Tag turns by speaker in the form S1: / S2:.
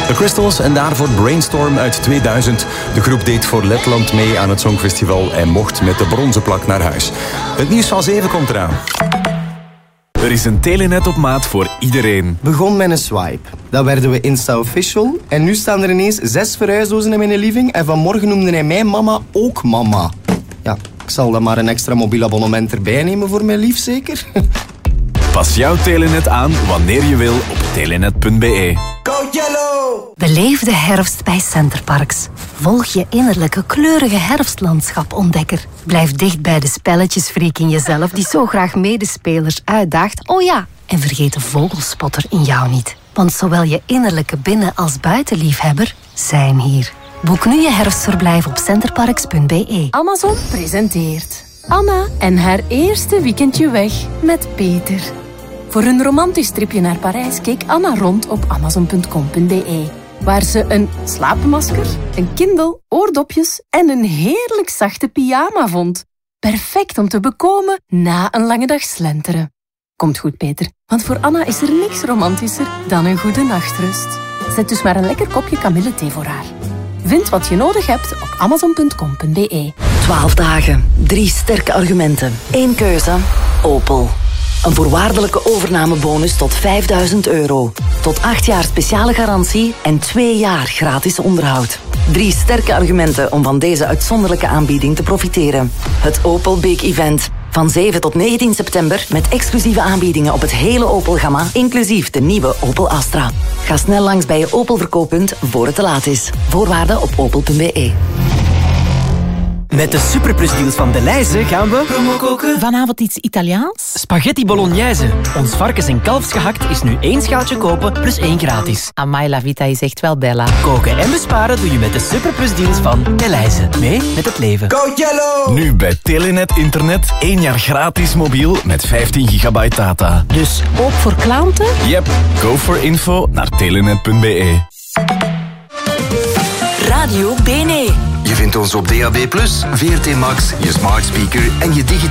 S1: The Crystals en daarvoor Brainstorm uit 2000. De groep deed voor Letland mee aan het Songfestival en mocht met de bronzen plak naar huis. Het nieuws van 7 komt eraan.
S2: Er is een Telenet op maat voor iedereen.
S3: Begon met een swipe. Dan werden we Insta-official. En nu staan er ineens 6 verhuisdozen in mijn living. En vanmorgen noemde hij mij mama ook mama. Ja, ik zal dan maar een extra mobiel abonnement erbij nemen voor mijn lief, zeker?
S2: Pas jouw Telenet aan wanneer je wil op telenet.be.
S3: Go Yellow!
S4: Beleef de herfst bij Centerparks. Volg je innerlijke kleurige herfstlandschap-ontdekker. Blijf dicht bij de spelletjesfreak in jezelf die zo graag medespelers uitdaagt. Oh ja, en vergeet de vogelspotter in jou niet. Want zowel je innerlijke binnen- als buitenliefhebber zijn hier. Boek nu je herfstverblijf op centerparks.be.
S5: Amazon presenteert Anna en haar eerste weekendje weg met Peter. Voor een romantisch tripje naar Parijs keek Anna rond op amazon.com.be. Waar ze een slaapmasker, een Kindle, oordopjes en een heerlijk zachte pyjama vond. Perfect om te bekomen na een lange dag slenteren. Komt goed, Peter, want voor Anna is er niks romantischer dan een goede nachtrust. Zet dus maar een lekker kopje kamillethee voor haar. Vind wat je nodig hebt op amazon.com.be.
S6: 12 dagen, 3 sterke argumenten, 1 keuze, Opel. Een voorwaardelijke overnamebonus tot €5.000. Tot 8 jaar speciale garantie en 2 jaar gratis onderhoud. 3 sterke argumenten om van deze uitzonderlijke aanbieding te profiteren. Het Opel Big Event. Van 7 tot 19 september met exclusieve aanbiedingen op het hele Opel-gamma, inclusief de nieuwe Opel Astra. Ga snel langs bij je Opel-verkooppunt voor het te laat is. Voorwaarden op opel.be.
S7: Met de superplusdeals van Delhaize gaan we promo koken.
S8: Vanavond iets Italiaans?
S7: Spaghetti bolognese. Ons varkens- en kalfsgehakt is nu 1 schaaltje kopen plus 1 gratis.
S8: Amai, la vita is echt wel bella.
S7: Koken en besparen doe je met de superplusdeals van Delhaize. Mee met het leven.
S3: Go Yellow!
S2: Nu bij Telenet Internet 1 jaar gratis mobiel met 15 gigabyte data.
S8: Dus ook voor klanten?
S2: Yep, go for info naar telenet.be.
S6: Radio BNE.
S9: Je vindt ons op DAB+, VRT Max, je smart speaker en je digitale